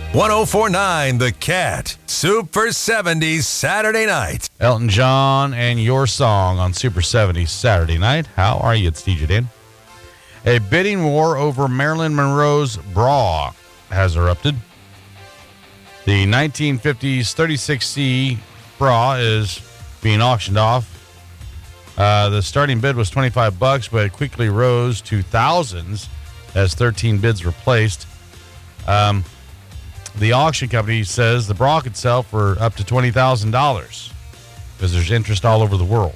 1049 The Cat. Super 70s Saturday night. Elton John and Your Song on Super 70s Saturday night. How are you? It's DJ Dan. A bidding war over Marilyn Monroe's bra has erupted. The 1950s 36C bra is being auctioned off. The starting bid was $25, but it quickly rose to thousands as 13 bids were placed. The auction company says the bra could sell for up to $20,000 because there's interest all over the world.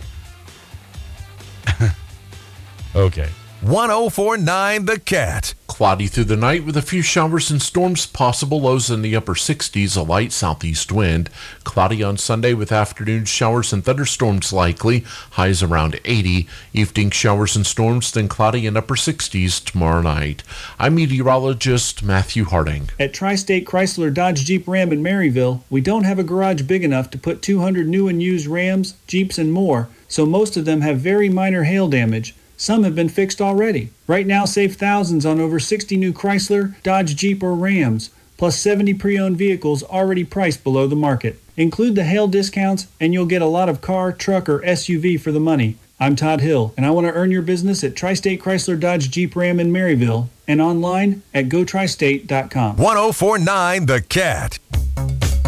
Okay. 1049 The Cat. Cloudy through the night with a few showers and storms possible. Lows in the upper 60s, a light southeast wind. Cloudy on Sunday with afternoon showers and thunderstorms likely. Highs around 80. Evening showers and storms, then cloudy in upper 60s tomorrow night. I'm meteorologist Matthew Harding. At Tri-State Chrysler Dodge Jeep Ram in Maryville, we don't have a garage big enough to put 200 new and used Rams, Jeeps, and more, so most of them have very minor hail damage. Some have been fixed already. Right now, save thousands on over 60 new Chrysler, Dodge, Jeep, or Rams, plus 70 pre-owned vehicles already priced below the market. Include the hail discounts, and you'll get a lot of car, truck, or SUV for the money. I'm Todd Hill, and I want to earn your business at Tri-State Chrysler Dodge Jeep Ram in Maryville and online at gotristate.com. 1049 The Cat.